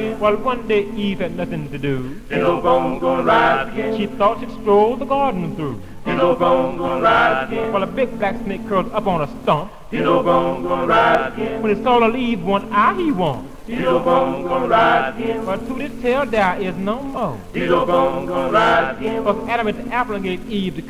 again. Well, one day Eve had nothing to do. Dingo bone gonna rise again. She thought she'd stroll the garden through. Dingo bone gonna rise again. Well, a big black snake curled up on a stump. Dingo bone gonna rise again. When he saw little Eve, one eye he won. Dingo bone gonna rise again. But to this tale there is no more. Dingo bone gonna rise again. Because Adam ate the apple and gave Eve the